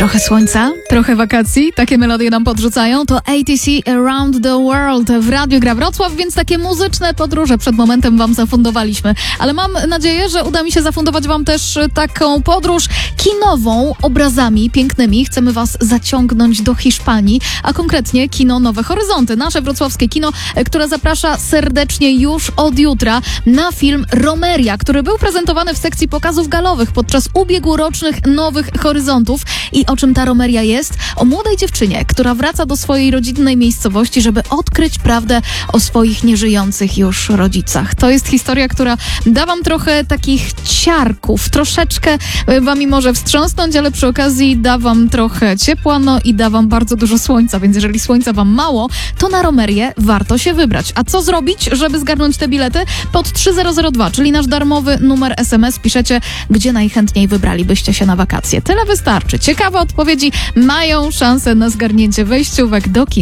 Trochę słońca, trochę wakacji, takie melodie nam podrzucają. To ATC Around the World w Radiu Gra Wrocław, więc takie muzyczne podróże przed momentem wam zafundowaliśmy. Ale mam nadzieję, że uda mi się zafundować wam też taką podróż kinową, obrazami pięknymi. Chcemy was zaciągnąć do Hiszpanii, a konkretnie kino Nowe Horyzonty. Nasze wrocławskie kino, które zaprasza serdecznie już od jutra na film Romeria, który był prezentowany w sekcji pokazów galowych podczas ubiegłorocznych Nowych Horyzontów. I o czym ta Romeria jest? O młodej dziewczynie, która wraca do swojej rodzinnej miejscowości, żeby odkryć prawdę o swoich nieżyjących już rodzicach. To jest historia, która da wam trochę takich ciarków, troszeczkę wami może wstrząsnąć, ale przy okazji da wam trochę ciepła, no i da wam bardzo dużo słońca, więc jeżeli słońca wam mało, to na Romerię warto się wybrać. A co zrobić, żeby zgarnąć te bilety? Pod 3002, czyli nasz darmowy numer SMS, piszecie, gdzie najchętniej wybralibyście się na wakacje. Tyle wystarczy. Ciekawe odpowiedzi mają szansę na zgarnięcie wejściówek do kina.